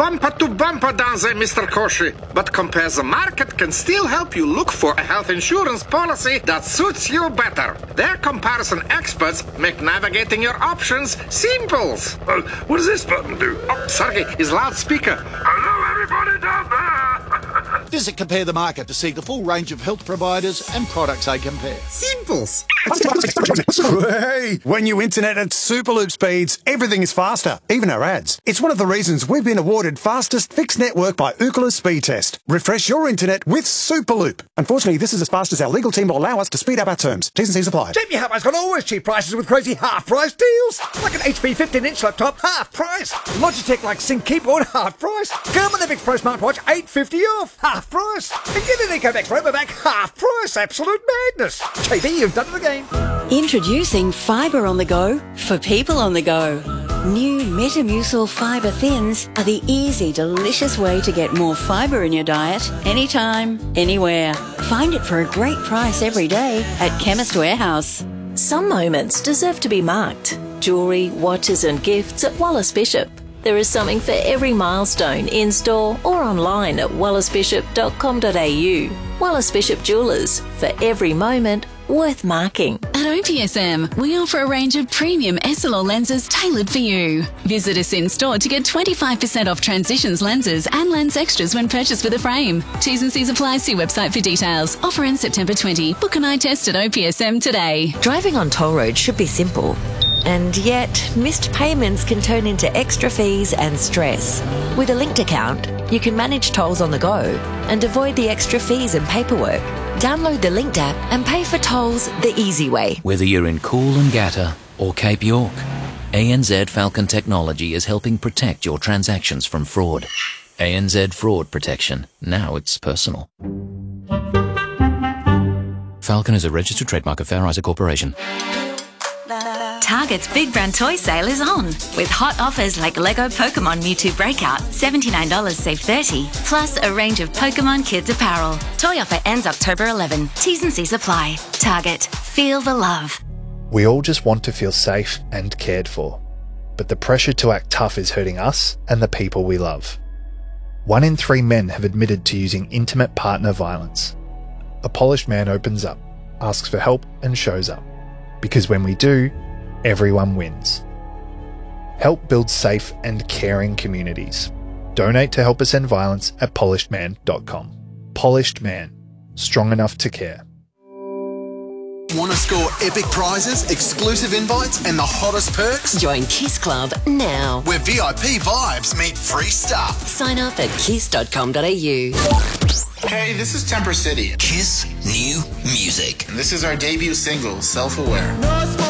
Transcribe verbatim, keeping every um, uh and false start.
bumper to bumper down there, Mister Koshi. But Compare the Market can still help you look for a health insurance policy that suits you better. Their comparison experts make navigating your options simple. Uh, what does this button do? Oh, Sergey, his loudspeaker. Hello, everybody down there! Visit Compare the Market to see the full range of health providers and products they compare. Simples. Hey, when you internet at Superloop speeds, everything is faster, even our ads. It's one of the reasons we've been awarded fastest fixed network by Ookla Speed Test. Refresh your internet with Superloop. Unfortunately, this is as fast as our legal team will allow us to speed up our terms. T's and C's apply. Jamie Harper's got always cheap prices with crazy half-price deals. Like an H P fifteen inch laptop, half price. Logitech like Sync keyboard, half price. Thermodynamics Pro smartwatch, eight fifty off, half price. And get an EcoMax Robovac, half price. Absolute madness. J B, you've done it again. Introducing Fibre on the Go for people on the go. New Metamucil Fibre Thins are the easy, delicious way to get more fibre in your diet anytime, anywhere. Find it for a great price every day at Chemist Warehouse. Some moments deserve to be marked. Jewellery, watches and gifts at Wallace Bishop. There is something for every milestone in-store or online at wallace bishop dot com dot a u. Wallace Bishop Jewellers, for every moment worth marking. At O P S M, we offer a range of premium S L R lenses tailored for you. Visit us in store to get twenty-five percent off Transitions lenses and lens extras when purchased with a frame. T's and C's apply. See website for details. Offer ends September twentieth. Book an eye test at O P S M today. Driving on toll roads should be simple. And yet, missed payments can turn into extra fees and stress. With a linked account, you can manage tolls on the go and avoid the extra fees and paperwork. Download the Linked app and pay for tolls the easy way. Whether you're in Coolangatta or Cape York, A N Z Falcon Technology is helping protect your transactions from fraud. A N Z Fraud Protection. Now it's personal. Falcon is a registered trademark of Fair Isaac Corporation. Target's Big Brand Toy Sale is on, with hot offers like Lego Pokemon Mewtwo Breakout, seventy-nine dollars save thirty dollars, plus a range of Pokemon Kids apparel. Toy offer ends October eleventh. T's and C's apply. Target. Feel the love. We all just want to feel safe and cared for, but the pressure to act tough is hurting us and the people we love. One in three men have admitted to using intimate partner violence. A polished man opens up, asks for help and shows up. Because when we do, everyone wins. Help build safe and caring communities. Donate to Help Us End Violence at polished man dot com. Polished Man. Strong enough to care. Want to score epic prizes, exclusive invites and the hottest perks? Join Kiss Club now. Where V I P vibes meet free stuff. Sign up at kiss dot com dot a u. Hey, this is Temper City. Kiss new music. And this is our debut single, Self-Aware.